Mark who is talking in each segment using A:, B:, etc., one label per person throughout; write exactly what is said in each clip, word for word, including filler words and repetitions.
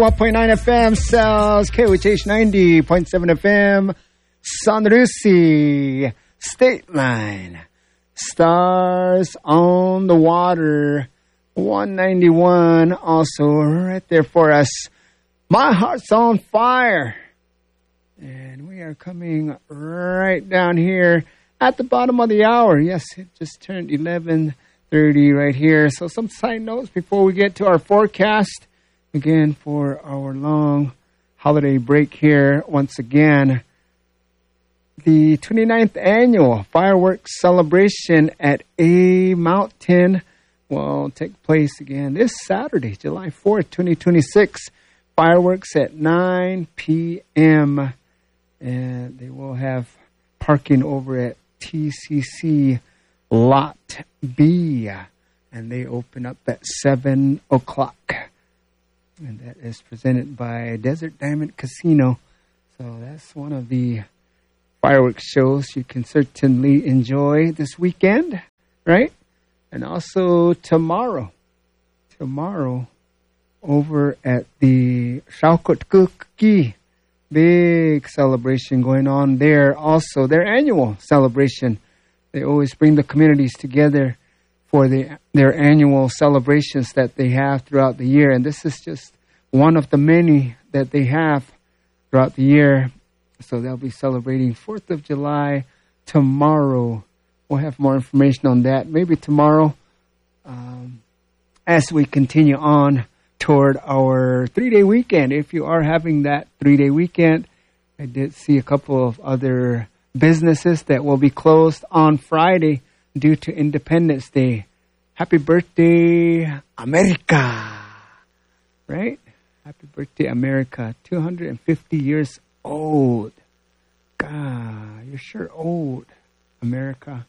A: one point nine F M Cells, K O H H ninety point seven F M, San Lucie, State Line, Stars on the Water, one ninety-one, also right there for us. My Heart's on Fire. And we are coming right down here at the bottom of the hour. Yes, it just turned eleven thirty right here. So some side notes before we get to our forecast. Again, for our long holiday break here, once again, the twenty-ninth annual fireworks celebration at A Mountain will take place again this Saturday, July fourth, twenty twenty-six. Fireworks at nine p.m. And they will have parking over at T C C Lot B. And they open up at seven o'clock. And that is presented by Desert Diamond Casino. So that's one of the fireworks shows you can certainly enjoy this weekend, right? And also tomorrow. Tomorrow, over at the Shaukot Kuki, big celebration going on there. Also, their annual celebration. They always bring the communities together for the, their annual celebrations that they have throughout the year. And this is just one of the many that they have throughout the year. So they'll be celebrating fourth of July tomorrow. We'll have more information on that maybe tomorrow um, as we continue on toward our three-day weekend. If you are having that three-day weekend, I did see a couple of other businesses that will be closed on Friday due to Independence Day. Happy birthday, America! Right? Happy birthday, America. two hundred fifty years old. God, you're sure old, America.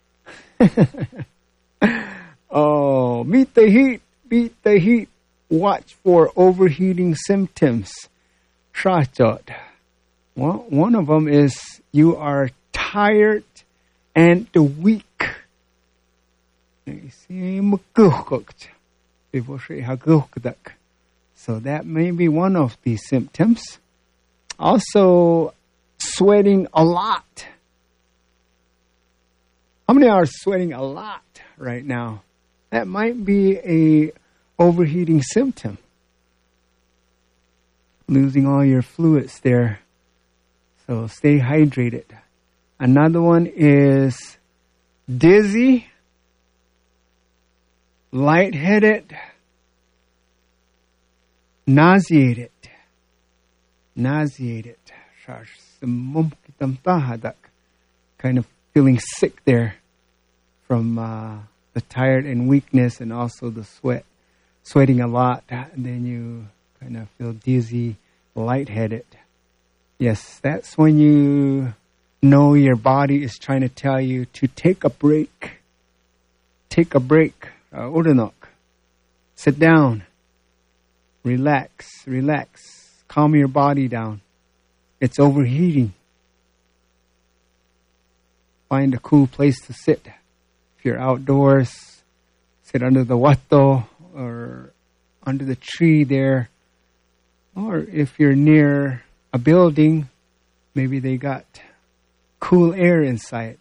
A: Oh, meet the heat. Beat the heat. Watch for overheating symptoms. Shachot. Well, one of them is you are tired and weak. So that may be one of the symptoms. Also, sweating a lot. How many are sweating a lot right now? That might be a overheating symptom. Losing all your fluids there. So stay hydrated. Another one is dizzy, lightheaded, nauseated. Nauseated. Kind of feeling sick there from uh, the tired and weakness and also the sweat. Sweating a lot, and then you kind of feel dizzy, lightheaded. Yes, that's when you know your body is trying to tell you to take a break. Take a break. Uh, Uranok. Sit down. Relax. Relax. Calm your body down. It's overheating. Find a cool place to sit. If you're outdoors, sit under the wato or under the tree there. Or if you're near a building, maybe they got cool air inside.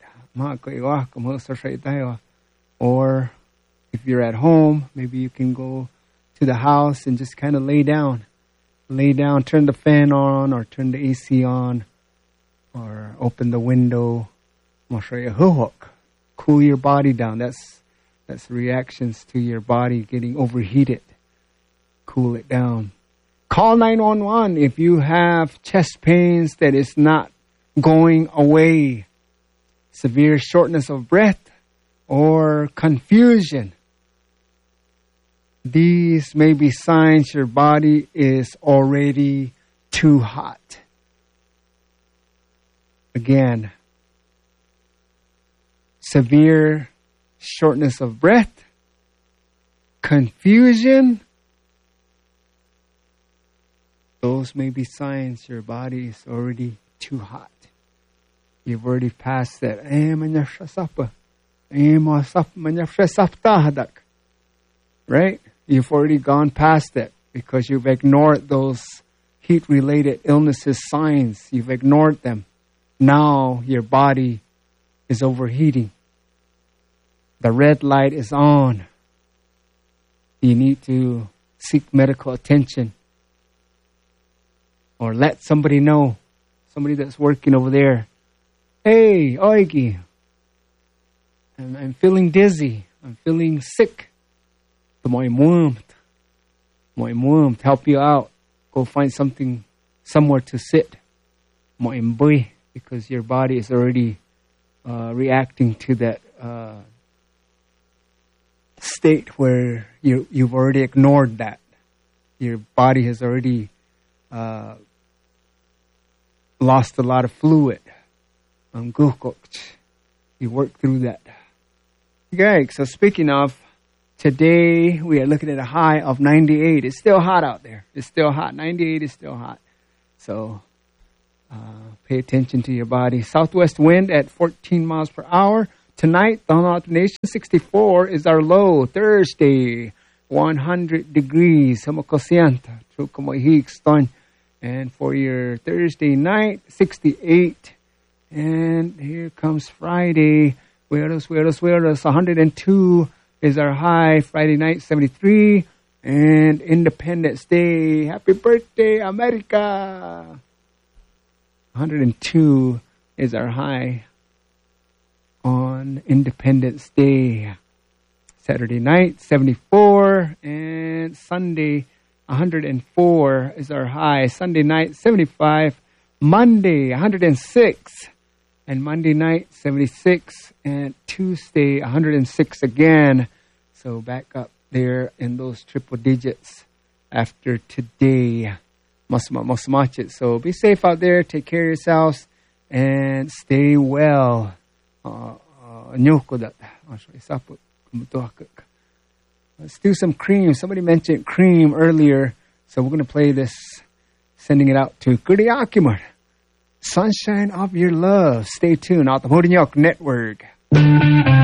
A: Or if you're at home, maybe you can go to the house and just kind of lay down. Lay down, turn the fan on or turn the A C on or open the window. Cool your body down. That's that's reactions to your body getting overheated. Cool it down. Call nine one one if you have chest pains that is not going away. Severe shortness of breath or confusion. These may be signs your body is already too hot. Again, severe shortness of breath, confusion. Those may be signs your body is already too hot. You've already passed that. Right? You've already gone past that. because you've ignored those heat-related illnesses signs. You've ignored them. Now your body is overheating. The red light is on. You need to seek medical attention. Or let somebody know, somebody that's working over there. Hey, Oigi, I'm, I'm feeling dizzy. I'm feeling sick. Mọi warmth. Mọi warmth. Help you out. Go find something, somewhere to sit. Mọi bui, because your body is already uh, reacting to that uh, state where you, you've already ignored that. Your body has already uh, lost a lot of fluid. Um, you work through that. Okay, so speaking of, today we are looking at a high of ninety-eight. It's still hot out there. It's still hot. ninety-eight is still hot. So uh, pay attention to your body. Southwest wind at fourteen miles per hour. Tonight, the Honorable Nation, sixty-four is our low. Thursday, one hundred degrees. And for your Thursday night, sixty-eight. And here comes Friday. Weirdos, weirdos, weirdos. one hundred two is our high. Friday night, seventy-three. And Independence Day. Happy birthday, America. one hundred two is our high on Independence Day. Saturday night, seventy-four. And Sunday, one hundred four is our high. Sunday night, seventy-five. Monday, one hundred six. And Monday night, seventy-six. And Tuesday, one hundred six again. So back up there in those triple digits after today. So be safe out there. Take care of yourselves. And stay well. Uh, uh, Let's do some cream. Somebody mentioned cream earlier. So we're going to play this, sending it out to Kuriakimur. Sunshine of Your Love. Stay tuned. Out the Modern York Network.